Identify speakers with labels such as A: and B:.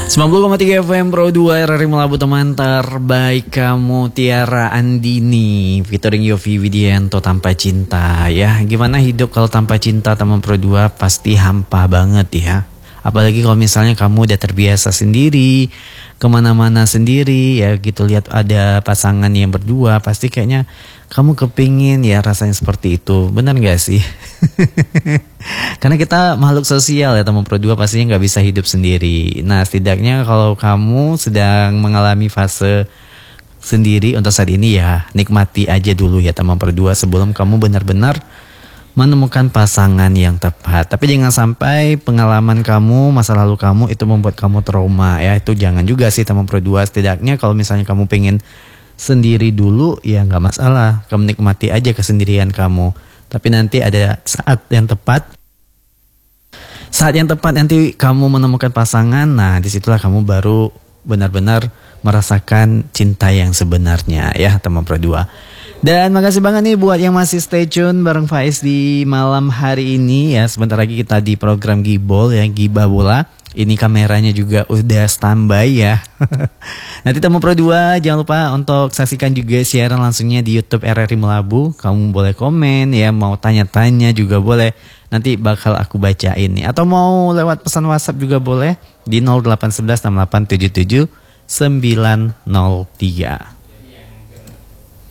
A: 90,3 FM Pro 2 RRI Melabu, teman terbaik kamu. Tiara Andini featuring Yovie Widianto, Tanpa Cinta. Ya, gimana hidup kalau tanpa cinta, teman Pro 2? Pasti hampa banget ya. Apalagi kalau misalnya kamu udah terbiasa sendiri, kemana-mana sendiri ya gitu, lihat ada pasangan yang berdua, pasti kayaknya kamu kepingin ya rasanya seperti itu. Benar gak sih? Karena kita makhluk sosial ya, teman Pro 2, pastinya gak bisa hidup sendiri. Nah, setidaknya kalau kamu sedang mengalami fase sendiri untuk saat ini ya, nikmati aja dulu ya teman Pro 2 sebelum kamu benar-benar menemukan pasangan yang tepat. Tapi jangan sampai pengalaman kamu, masa lalu kamu itu membuat kamu trauma ya. Itu jangan juga sih teman Pro 2. Setidaknya kalau misalnya kamu pengen sendiri dulu ya gak masalah, kamu nikmati aja kesendirian kamu. Tapi nanti ada saat yang tepat. Saat yang tepat nanti kamu menemukan pasangan. Nah, disitulah kamu baru benar-benar merasakan cinta yang sebenarnya ya teman Pro 2. Dan makasih banget nih buat yang masih stay tune bareng Faiz di malam hari ini ya. Sebentar lagi kita di program Gibol ya, Gibah Bola. Ini kameranya juga udah standby ya. Nanti teman Pro 2 jangan lupa untuk saksikan juga siaran langsungnya di YouTube RRI Melabu. Kamu boleh komen ya, mau tanya-tanya juga boleh. Nanti bakal aku bacain nih. Atau mau lewat pesan WhatsApp juga boleh di 0811 6877 903.